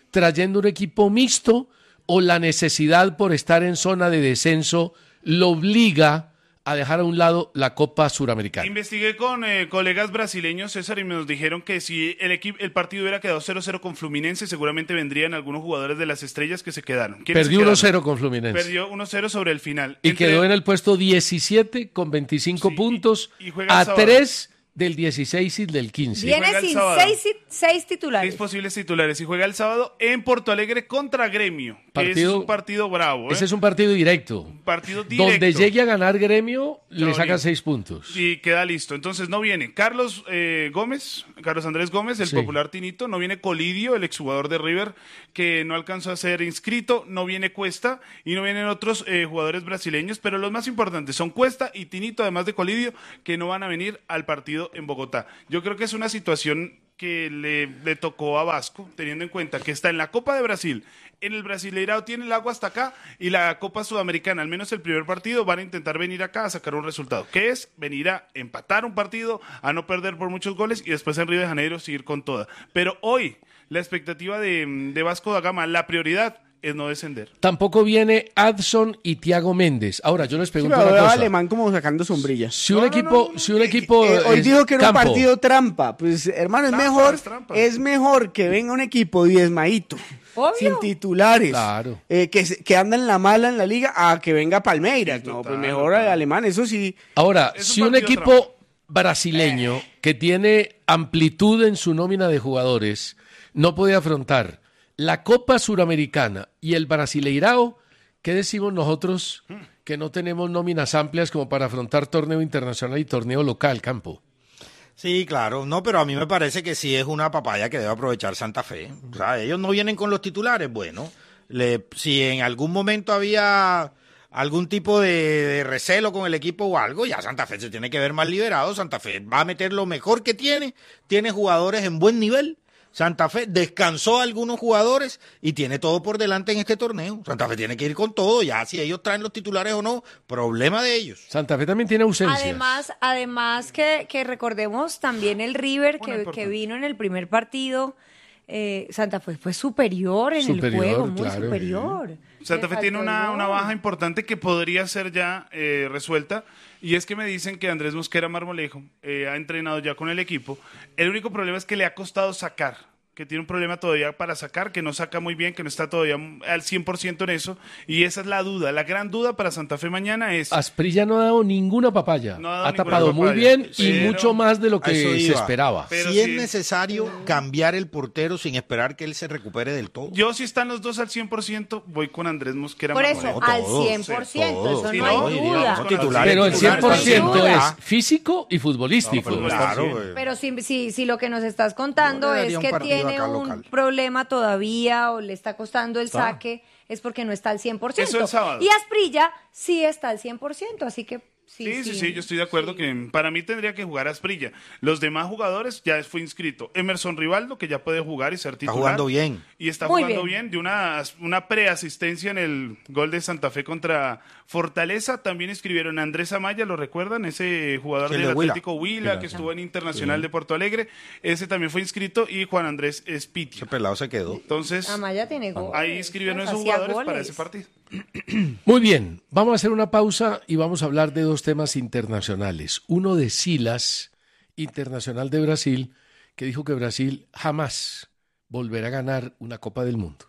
trayendo un equipo mixto o la necesidad por estar en zona de descenso lo obliga a dejar a un lado la Copa Suramericana? Investigué con eh, colegas brasileños, César, y nos dijeron que si el equipo, el partido hubiera quedado cero cero con Fluminense, seguramente vendrían algunos jugadores de las estrellas que se quedaron. Perdió uno cero con Fluminense. Perdió uno cero sobre el final. Y Entre... quedó en el puesto diecisiete con veinticinco sí, puntos y, y juega a tres del dieciséis y del quince. Viene sin seis, seis titulares. Seis posibles titulares. Y juega el sábado en Porto Alegre contra Gremio. Partido, que es un partido bravo. ¿eh? Ese es un partido directo. Un partido directo. Donde llegue a ganar Gremio, no, le sacan seis puntos. Y queda listo. Entonces no viene Carlos eh, Gómez, Carlos Andrés Gómez, el sí. popular Tinito. No viene Colidio, el exjugador de River, que no alcanzó a ser inscrito. No viene Cuesta y no vienen otros eh, jugadores brasileños. Pero los más importantes son Cuesta y Tinito, además de Colidio, que no van a venir al partido en Bogotá. Yo creo que es una situación que le, le tocó a Vasco, teniendo en cuenta que está en la Copa de Brasil, en el Brasileirao tiene el agua hasta acá, y la Copa Sudamericana, al menos el primer partido, van a intentar venir acá a sacar un resultado, que es venir a empatar un partido, a no perder por muchos goles, y después en Río de Janeiro seguir con toda. Pero hoy, la expectativa de, de Vasco da Gama, la prioridad es no descender. Tampoco viene Adson y Thiago Méndez. Ahora, yo les pregunto sí, una cosa. Alemán como sacando sombrillas. Si un no, equipo, no, no. Si un equipo eh, eh, hoy dijo que era campo. un partido trampa. Pues, hermano, es trampa, mejor es, trampa. es mejor que venga un equipo diezmadito, obvio, sin titulares, claro. eh, que, que anda en la mala en la liga, a que venga Palmeiras. No, pues mejor al Alemán, eso sí. Ahora, es si un, un equipo trampa. brasileño eh. que tiene amplitud en su nómina de jugadores no puede afrontar la Copa Suramericana y el Brasileirao, ¿qué decimos nosotros que no tenemos nóminas amplias como para afrontar torneo internacional y torneo local, Campo? Sí, claro, no, pero a mí me parece que sí es una papaya que debe aprovechar Santa Fe. O sea, ellos no vienen con los titulares, bueno, le, si en algún momento había algún tipo de, de recelo con el equipo o algo, ya Santa Fe se tiene que ver más liberado. Santa Fe va a meter lo mejor que tiene, tiene jugadores en buen nivel. Santa Fe descansó a algunos jugadores y tiene todo por delante en este torneo. Santa Fe tiene que ir con todo, ya si ellos traen los titulares o no, problema de ellos. Santa Fe también tiene ausencias. Además, además que, que recordemos también el River que, que vino en el primer partido. Eh, Santa Fe fue superior en superior, el juego, muy claro, superior. Sí. Santa Fe tiene una, una baja importante que podría ser ya eh, resuelta, y es que me dicen que Andrés Mosquera Marmolejo eh, ha entrenado ya con el equipo. El único problema es que le ha costado sacar, que tiene un problema todavía para sacar, que no saca muy bien, que no está todavía al cien por ciento en eso, y esa es la duda, la gran duda para Santa Fe mañana es... Asprilla no ha dado ninguna papaya, no ha, ha ninguna tapado papaya. Muy bien y pero, mucho más de lo que se esperaba. Pero si sí es necesario cambiar el portero sin esperar que él se recupere del todo. Yo si están los dos al cien por ciento, voy con Andrés Mosquera. Por eso, no, al cien por ciento, sí, eso sí, no, no hay duda. No, titular, pero el cien por ciento es físico y futbolístico. No, claro, pero si, si, si lo que nos estás contando es que tiene un problema todavía o le está costando el está. saque, es porque no está al cien por ciento. Eso el sábado. Y Asprilla sí está al cien por ciento, así que sí. Sí, sí, sí, sí, yo estoy de acuerdo sí. que para mí tendría que jugar Asprilla. Los demás jugadores ya fue inscrito. Emerson Rivaldo, que ya puede jugar y ser titular. Está jugando bien. Y está Muy jugando bien. bien, de una, una preasistencia en el gol de Santa Fe contra Fortaleza. También inscribieron a Andrés Amaya, ¿lo recuerdan? Ese jugador sí, del de Atlético Huila, que estuvo en Internacional sí. de Porto Alegre. Ese también fue inscrito, y Juan Andrés Espitia. Ese pelado se quedó. Entonces, Amaya tiene goles. Ahí inscribieron a esos jugadores goles. Para ese partido. Muy bien, vamos a hacer una pausa y vamos a hablar de dos temas internacionales. Uno de Silas, internacional de Brasil, que dijo que Brasil jamás volverá a ganar una Copa del Mundo.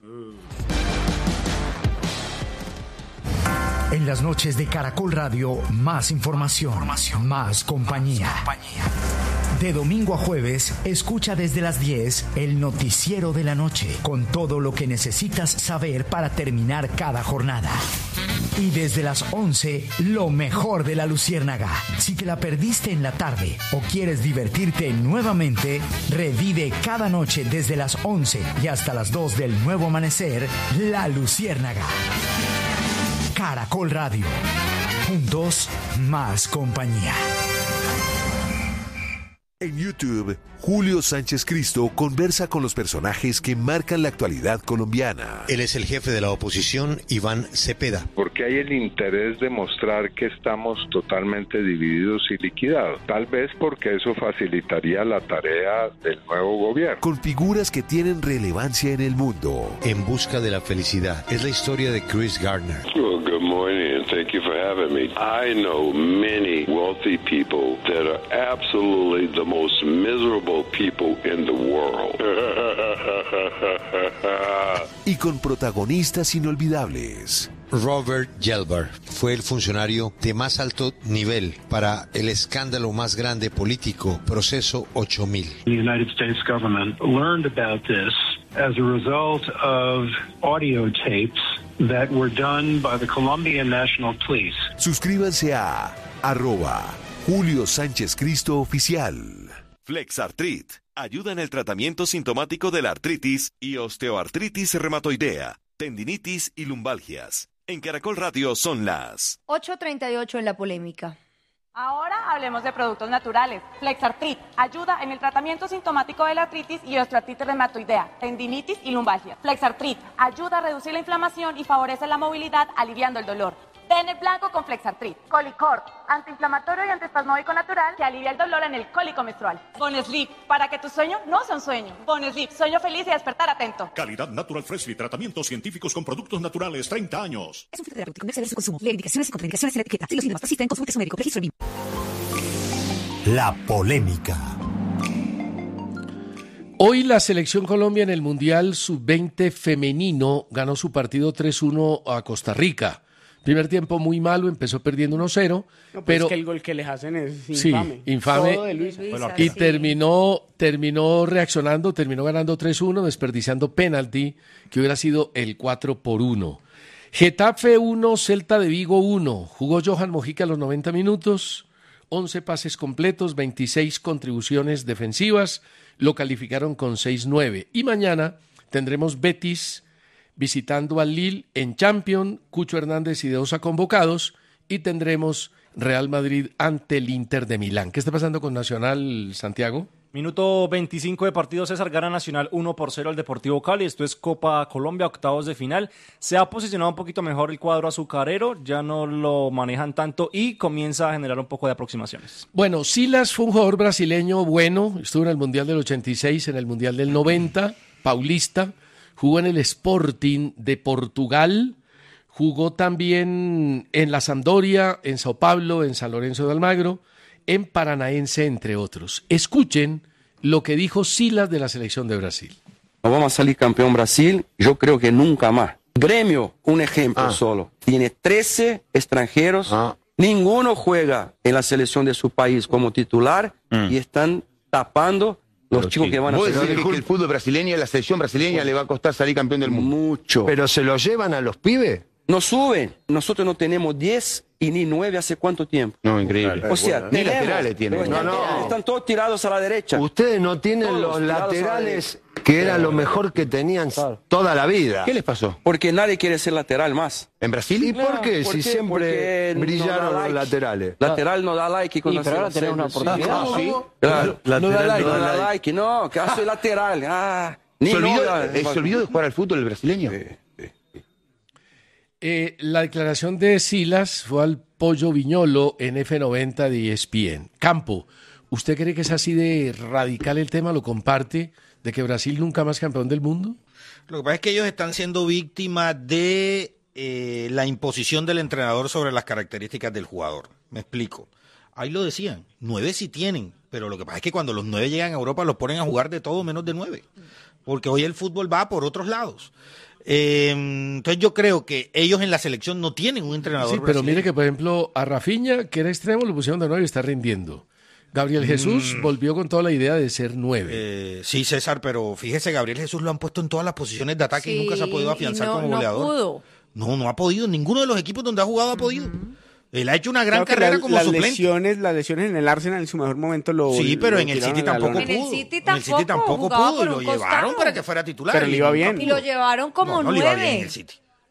En las noches de Caracol Radio, más información, información. Más compañía. Más compañía. De domingo a jueves, escucha desde las diez el noticiero de la noche, con todo lo que necesitas saber para terminar cada jornada. Y desde las once, lo mejor de la Luciérnaga. Si te la perdiste en la tarde o quieres divertirte nuevamente, revive cada noche desde las once y hasta las dos del nuevo amanecer, La Luciérnaga. Caracol Radio. Juntos, más compañía. En YouTube, Julio Sánchez Cristo conversa con los personajes que marcan la actualidad colombiana. Él es el jefe de la oposición, Iván Cepeda. Porque hay el interés de mostrar que estamos totalmente divididos y liquidados. Tal vez porque eso facilitaría la tarea del nuevo gobierno. Con figuras que tienen relevancia en el mundo. En busca de la felicidad. Es la historia de Chris Gardner. Well, good morning and thank you for having me. I know many wealthy people that are absolutely the most miserable people in the world. Y con protagonistas inolvidables. Robert Gelbar fue el funcionario de más alto nivel para el escándalo más grande político, Proceso ocho mil. The United States government learned about this as a result of audio tapes that were done by the Colombian National Police. Suscríbanse a arroba Julio Sánchez Cristo Oficial. Flexartrit ayuda en el tratamiento sintomático de la artritis y osteoartritis reumatoidea, tendinitis y lumbalgias. En Caracol Radio son las ocho treinta y ocho en la polémica. Ahora hablemos de productos naturales. Flexartrit ayuda en el tratamiento sintomático de la artritis y osteoartritis reumatoidea, tendinitis y lumbalgia. Flexartrit ayuda a reducir la inflamación y favorece la movilidad, aliviando el dolor. Ven el blanco con Flexartrit. Colicort, antiinflamatorio y antiespasmódico natural que alivia el dolor en el cólico menstrual. Bonesleep, para que tu sueño no sea un sueño. Bonesleep, sueño feliz y despertar atento. Calidad Natural Freshly, tratamientos científicos con productos naturales, treinta años. Es un filtro terapéutico, no exceder su consumo. Lee indicaciones y contraindicaciones en la etiqueta. Si los síntomas persisten, consulte a su médico. Registro en vivo. La polémica. Hoy la Selección Colombia en el Mundial sub veinte femenino ganó su partido tres uno a Costa Rica. Primer tiempo muy malo, empezó perdiendo uno cero, no, pues pero es que el gol que les hacen es infame. Sí, infame. Todo de Luisa. Y sí. terminó, terminó reaccionando, terminó ganando tres uno, desperdiciando penalti, que hubiera sido el cuatro por uno. Getafe uno, Celta de Vigo uno. Jugó Johan Mojica a los noventa minutos, once pases completos, veintiséis contribuciones defensivas, lo calificaron con seis nueve. Y mañana tendremos Betis visitando al Lille en Champions, Cucho Hernández y De Osa convocados, y tendremos Real Madrid ante el Inter de Milán. ¿Qué está pasando con Nacional, Santiago? Minuto veinticinco de partido, César, gana Nacional uno por cero al Deportivo Cali. Esto es Copa Colombia, octavos de final. Se ha posicionado un poquito mejor el cuadro azucarero, ya no lo manejan tanto y comienza a generar un poco de aproximaciones. Bueno, Silas fue un jugador brasileño bueno, estuvo en el Mundial del ochenta y seis, en el Mundial del noventa, paulista. Jugó en el Sporting de Portugal, jugó también en la Sampdoria, en Sao Paulo, en San Lorenzo de Almagro, en Paranaense, entre otros. Escuchen lo que dijo Silas de la selección de Brasil. Vamos a salir campeón Brasil, yo creo que nunca más. Gremio, un ejemplo ah. solo. Tiene trece extranjeros, ah. ninguno juega en la selección de su país como titular mm. y están tapando los chicos que van a ¿Vos decís que el fútbol brasileño, la selección brasileña sí. le va a costar salir campeón del mundo? Mucho. ¿Pero se lo llevan a los pibes? Nos suben. Nosotros no tenemos diez y ni nueve hace cuánto tiempo. No, increíble. O sea, ni laterales tienen. Están, no, no. están todos tirados a la derecha. Ustedes no tienen todos los laterales que era lo mejor que tenían claro. toda la vida. ¿Qué les pasó? Porque nadie quiere ser lateral más. ¿En Brasil? ¿Y no, por qué? ¿por si qué? siempre brillaron no like. los laterales. Lateral no da like. Y pero ahora tenés una oportunidad. ¿Sí? ¿Sí? Claro. Lateral no da like. No, no da like. No, que hace lateral. Ah, ni ¿Se, olvidó, no, eh, ¿Se olvidó de jugar al fútbol el brasileño? Sí. Eh, la declaración de Silas fue al Pollo Viñolo en F noventa de E S P N. Campo, ¿usted cree que es así de radical el tema? ¿Lo comparte? ¿De que Brasil nunca más campeón del mundo? Lo que pasa es que ellos están siendo víctimas de eh, la imposición del entrenador sobre las características del jugador. Me explico. Ahí lo decían, nueve sí tienen, pero lo que pasa es que cuando los nueve llegan a Europa los ponen a jugar de todo menos de nueve. Porque hoy el fútbol va por otros lados. Eh, entonces yo creo que ellos en la selección no tienen un entrenador Sí, pero brasileño. mire que por ejemplo a Rafinha, que era extremo, lo pusieron de nueve y está rindiendo. Gabriel Jesús mm. volvió con toda la idea de ser nueve. Eh, sí, César, pero fíjese, Gabriel Jesús lo han puesto en todas las posiciones de ataque sí, y nunca se ha podido afianzar no, como no goleador. Pudo. No, no ha podido. Ninguno de los equipos donde ha jugado ha podido. Uh-huh. Él ha hecho una gran Creo carrera la, como las suplente. Lesiones, las lesiones en el Arsenal en su mejor momento lo Sí, pero lo en el City tampoco pudo. En el City tampoco, en el City tampoco pudo. Y lo llevaron para que fuera titular. Pero le iba bien. Y lo llevaron como no, no nueve. le iba bien en el City.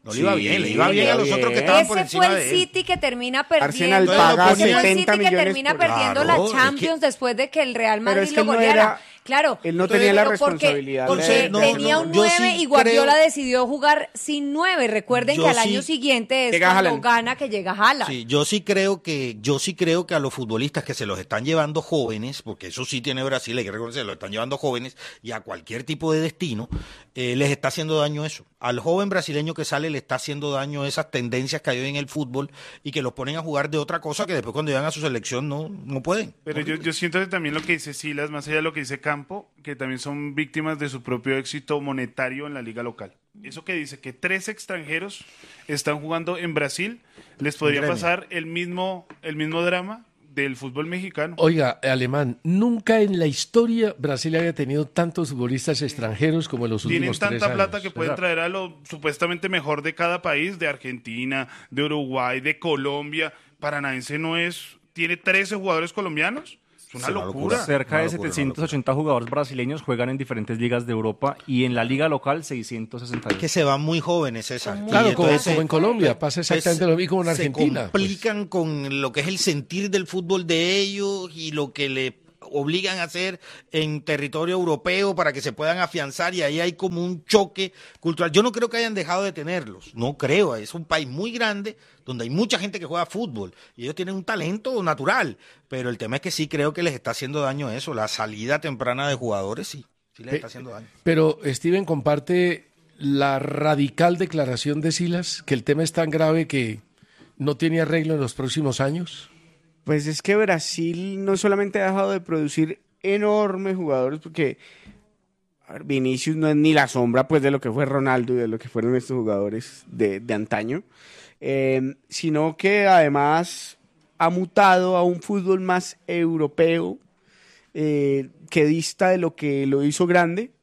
No le iba bien, le iba bien a los Ese otros que estaban por encima fue de el él. City que termina perdiendo. Arsenal Ese paga fue el City setenta que millones termina por- perdiendo Claro, la es Champions que- después de que el Real Pero Madrid es que lo él no goleara. era- Claro, él no tenía la pero porque- responsabilidad porque de- no, tenía no, un yo nueve sí y Guardiola creo- decidió jugar sin nueve. Recuerden Yo que al sí- año siguiente es Llega cuando Haaland. gana que llega Haaland. Sí, yo sí creo que yo sí creo que a los futbolistas que se los están llevando jóvenes, porque eso sí tiene Brasil, hay que reconocer, se los están llevando jóvenes y a cualquier tipo de destino, eh, les está haciendo daño eso. Al joven brasileño que sale le está haciendo daño esas tendencias que hay hoy en el fútbol y que los ponen a jugar de otra cosa que después cuando llegan a su selección no, no pueden. Pero yo, yo siento que también lo que dice Silas, más allá de lo que dice Campo, que también son víctimas de su propio éxito monetario en la liga local. Eso que dice que tres extranjeros están jugando en Brasil, les podría gremio. pasar el mismo, el mismo drama del fútbol mexicano. Oiga, Alemán, nunca en la historia Brasil había tenido tantos futbolistas extranjeros como en los Tienen últimos tres tanta plata años. que pueden traer a lo supuestamente mejor de cada país, de Argentina, de Uruguay, de Colombia. Paranaense no es, tiene trece jugadores colombianos. Es una Es una locura. locura. Cerca Una de locura, una setecientos ochenta jugadores brasileños juegan en diferentes ligas de Europa y en la liga local seiscientos sesenta. Que se van muy jóvenes, César. Son Y Claro, como, entonces, como en Colombia, pasa exactamente lo mismo como en Argentina. Se complican con lo que es el sentir del fútbol de ellos y lo que le obligan a hacer en territorio europeo para que se puedan afianzar y ahí hay como un choque cultural. Yo no creo que hayan dejado de tenerlos, no creo, es un país muy grande donde hay mucha gente que juega fútbol y ellos tienen un talento natural, pero el tema es que sí creo que les está haciendo daño eso, la salida temprana de jugadores sí, sí les está haciendo daño. Pero Steven comparte la radical declaración de Silas, que el tema es tan grave que no tiene arreglo en los próximos años. Pues es que Brasil no solamente ha dejado de producir enormes jugadores, porque a ver, Vinicius no es ni la sombra pues de lo que fue Ronaldo y de lo que fueron estos jugadores de, de antaño, eh, sino que además ha mutado a un fútbol más europeo, eh, que dista de lo que lo hizo grande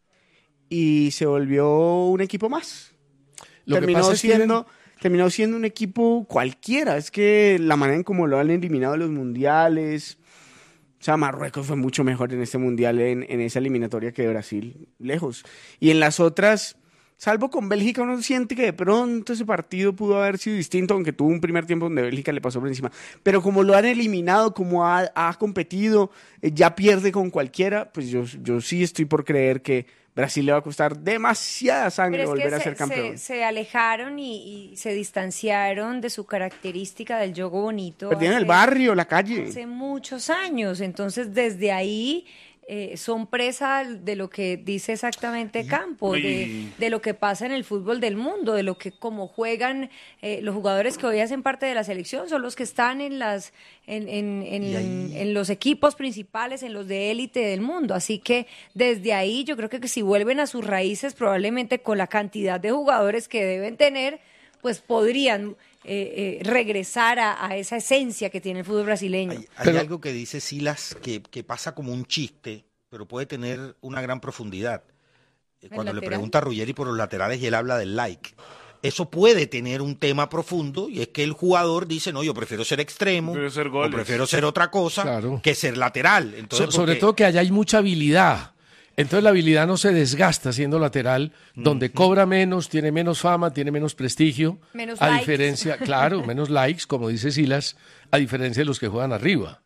y se volvió un equipo más. Lo que Terminó pasa es que siendo... Terminó siendo un equipo cualquiera. Es que la manera en cómo lo han eliminado los mundiales. O sea, Marruecos fue mucho mejor en este mundial, en, en esa eliminatoria que Brasil, lejos. Y en las otras, salvo con Bélgica, uno siente que de pronto ese partido pudo haber sido distinto, aunque tuvo un primer tiempo donde Bélgica le pasó por encima. Pero como lo han eliminado, como ha, ha competido, eh, ya pierde con cualquiera, pues yo, yo sí estoy por creer que Brasil le va a costar demasiada sangre Pero es volver que a se, ser campeón. se, se alejaron y, y se distanciaron de su característica del juego bonito. Perdieron hace- el barrio, la calle. Hace muchos años. Entonces, desde ahí eh, son presa de lo que dice exactamente Campo, y- de, de lo que pasa en el fútbol del mundo, de lo que como juegan eh, los jugadores que hoy hacen parte de la selección, son los que están en las en, en, en, en los equipos principales, en los de élite del mundo. Así que desde ahí yo creo que si vuelven a sus raíces, probablemente con la cantidad de jugadores que deben tener, pues podrían eh, eh, regresar a, a esa esencia que tiene el fútbol brasileño. Hay, hay algo que dice Silas que, que pasa como un chiste, pero puede tener una gran profundidad. Eh, Cuando le lateral? pregunta a Ruggeri por los laterales y él habla del like. Eso puede tener un tema profundo y es que el jugador dice, no, yo prefiero ser extremo Prefiero ser o goles. prefiero ser otra cosa Claro. que ser lateral. Entonces, So- sobre porque- todo que allá hay mucha habilidad. Entonces la habilidad no se desgasta siendo lateral, donde cobra menos, tiene menos fama, tiene menos prestigio. Menos a likes. diferencia, claro, menos likes, como dice Silas, a diferencia de los que juegan arriba.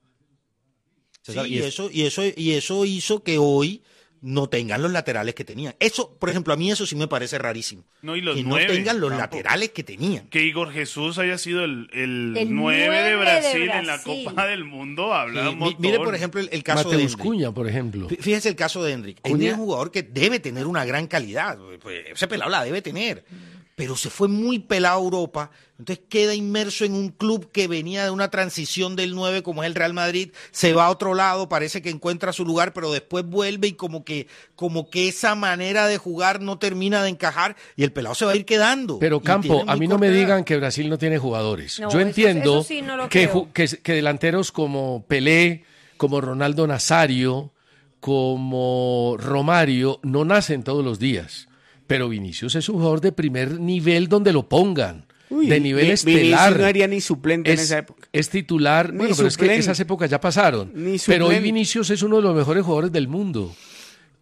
Sí, y, eso, y, eso, y eso hizo que hoy no tengan los laterales que tenían. Eso, por ejemplo, a mí eso sí me parece rarísimo. No, y los que nueve, no tengan los Campo. laterales que tenían. Que Igor Jesús haya sido el, el, El nueve nueve de de Brasil, en la Brasil. Copa del Mundo, habla Sí, un mi- montón. mire, por ejemplo, el, el caso de Mateus Hendrik. Cuña, por ejemplo. Fí- Fíjese el caso de Hendrik. Hendrik es un jugador que debe tener una gran calidad. Pues, ese pelado la debe tener. Pero se fue muy pelado a Europa. Entonces queda inmerso en un club que venía de una transición del nueve como es el Real Madrid. Se va a otro lado, parece que encuentra su lugar, pero después vuelve y como que, como que esa manera de jugar no termina de encajar y el pelado se va a ir quedando. Pero Y Campo, tiene a muy mí no me corta edad. digan que Brasil no tiene jugadores. No, Yo eso- entiendo eso sí no lo que, creo. ju- que, que delanteros como Pelé, como Ronaldo Nazario, como Romario, no nacen todos los días. Pero Vinicius es un jugador de primer nivel donde lo pongan. Uy, de nivel Vi- estelar. Vinicius no haría ni suplente es, en esa época. es titular. Ni Bueno, pero es que suplente. esas épocas ya pasaron. Ni Pero hoy suplente. Vinicius es uno de los mejores jugadores del mundo.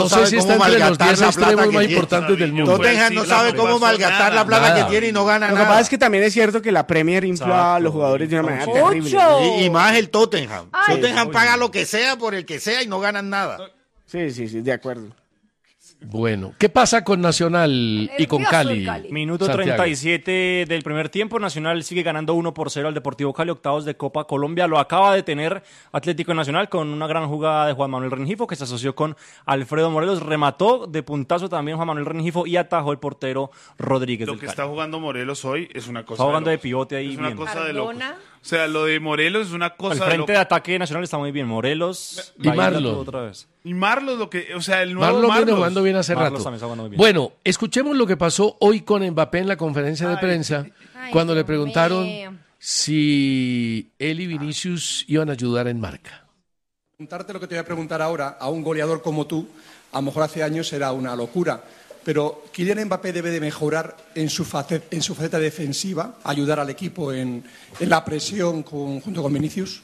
no, no sabe sé si cómo está entre los malgastar diez la extremos plata que más tiene. importantes del mundo. Tottenham no sabe cómo malgastar la plata Nada. que tiene y no gana Lo que nada. pasa es que también es cierto que la Premier infla a Exacto. los jugadores de una manera Mucho. terrible. Y, y más el Tottenham. Ay. Tottenham paga lo que sea por el que sea y no ganan nada. Sí, sí, sí, de acuerdo. Bueno, ¿qué pasa con Nacional y con Cali? Minuto Santiago? treinta y siete del primer tiempo. Nacional sigue ganando uno por cero al Deportivo Cali, octavos de Copa Colombia. Lo acaba de tener Atlético Nacional con una gran jugada de Juan Manuel Rengifo, que se asoció con Alfredo Morelos. Remató de puntazo también Juan Manuel Rengifo y atajó el portero Rodríguez. Lo del que Cali. está jugando Morelos hoy es una cosa Está jugando de locos. pivote ahí Es una bien. cosa de locos. Cardona. O sea, lo de Morelos es una cosa El de frente locos. de ataque nacional está muy bien. Morelos Y Bahía Marlon. otra vez. Y Marlos, lo que, o sea, el nuevo Marlon viene Marlos. jugando bien hace Marlos rato. también está jugando muy bien. Bueno, escuchemos lo que pasó hoy con Mbappé en la conferencia de prensa, Ay, cuando le Dios preguntaron mío. si él y Vinicius iban a ayudar en marca. Preguntarte lo que te voy a preguntar ahora a un goleador como tú, a lo mejor hace años era una locura, pero Kylian Mbappé debe de mejorar en su faceta, en su faceta defensiva, ayudar al equipo en, en la presión con- junto con Vinicius.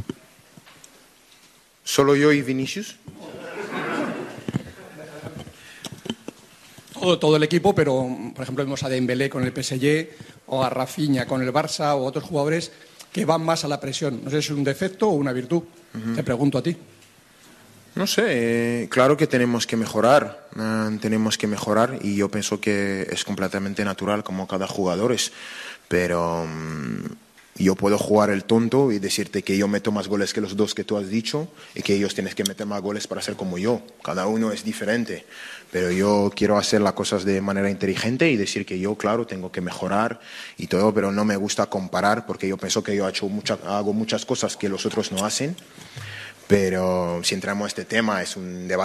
¿Solo yo y Vinicius? Todo, todo el equipo, pero por ejemplo vemos a Dembélé con el P S G o a Rafinha con el Barça o otros jugadores que van más a la presión. No sé si es un defecto o una virtud. Te pregunto a ti. No sé, eh, claro que tenemos que mejorar, eh, tenemos que mejorar y yo pienso que es completamente natural como cada jugador es, pero mm, yo puedo jugar el tonto y decirte que yo meto más goles que los dos que tú has dicho y que ellos tienen que meter más goles para ser como yo, cada uno es diferente, pero yo quiero hacer las cosas de manera inteligente y decir que yo, claro, tengo que mejorar y todo, pero no me gusta comparar porque yo pienso que yo he hecho mucha, hago muchas cosas que los otros no hacen. Pero si entramos a este tema, es un debate